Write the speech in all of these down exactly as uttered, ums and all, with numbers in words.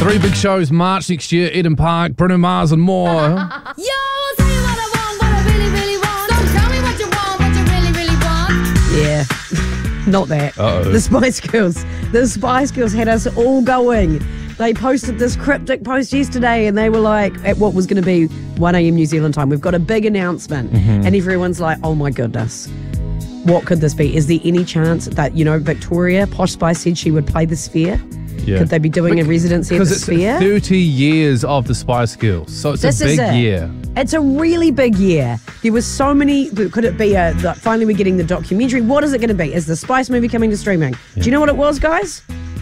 Three big shows March next year, Eden Park, Bruno Mars and more. Yo, I'll tell you what I want, what I really, really want. So tell me what you want, what you really, really want. Yeah, not that. Uh-oh. The Spice Girls. The Spice Girls had us all going. They posted this cryptic post yesterday and they were like, at what was going to be one a.m. New Zealand time, we've got a big announcement. Mm-hmm. And everyone's like, oh my goodness. What could this be? Is there any chance that, you know, Victoria, Posh Spice said she would play the Sphere? Yeah. Could they be doing a residency at the Because Sphere? it's thirty years of the Spice Girls, so it's This a is big it. year. It's a really big year. There was so many. Could it be a? The, finally, we're getting the documentary. What is it going to be? Is the Spice movie coming to streaming? Yeah. Do you know what it was, guys?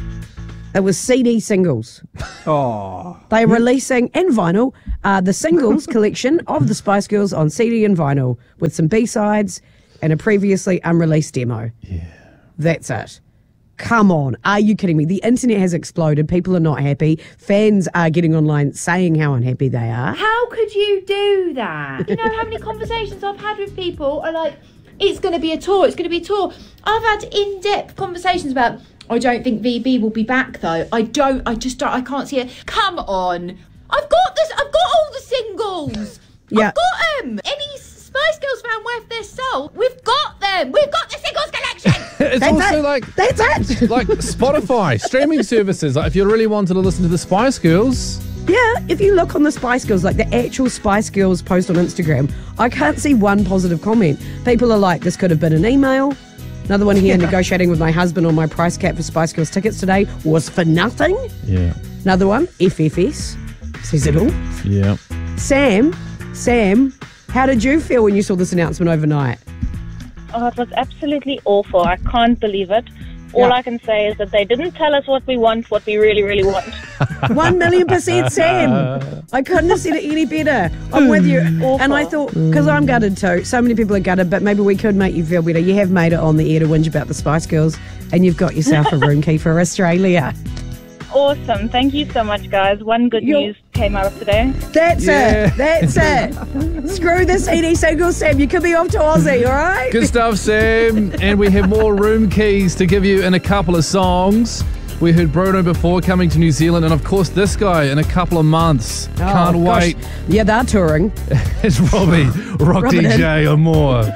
It was C D singles. Oh. They're releasing and vinyl uh, the singles collection of the Spice Girls on C D and vinyl with some B sides and a previously unreleased demo. Yeah. That's it. Come on. Are you kidding me? The internet has exploded. People are not happy. Fans are getting online saying how unhappy they are. How could you do that? You know how many conversations I've had with people are like, it's going to be a tour, it's going to be a tour. I've had in-depth conversations about, I don't think V B will be back though. I don't, I just don't, I can't see it. Come on. I've got this, I've got all the singles. Yeah. I've got them. Any Spice Girls fan worth their soul, we've got them. We've got the singles collection. It's That's also it. like That's it. like Spotify, streaming services. Like if you really wanted to listen to the Spice Girls, Yeah, if you look on the Spice Girls, like the actual Spice Girls post on Instagram, I can't see one positive comment. People are like, this could have been an email. Another one here, negotiating with my husband on my price cap for Spice Girls tickets today was for nothing. yeah, Another one, F F S, says it all. yeah. Sam, Sam, how did you feel when you saw this announcement overnight? Oh, it was absolutely awful. I can't believe it. All Yeah. I can say is that they didn't tell us what we want, what we really, really want. One million percent Sam. I couldn't have said it any better. I'm with you. And I thought, because I'm gutted too, so many people are gutted, but maybe we could make you feel better. You have made it on the air to whinge about the Spice Girls, and you've got yourself a room key for Australia. Awesome. Thank you so much, guys. One good You're- news came out today. That's Yeah. it. That's it. Screw the C D single, Sam. You could be off to Aussie, all right? Good stuff, Sam. And we have more room keys to give you in a couple of songs. We heard Bruno before coming to New Zealand, and of course this guy in a couple of months. Oh, Can't gosh. wait. Yeah, they're touring. It's Robbie, Rock Rub it D J, or more.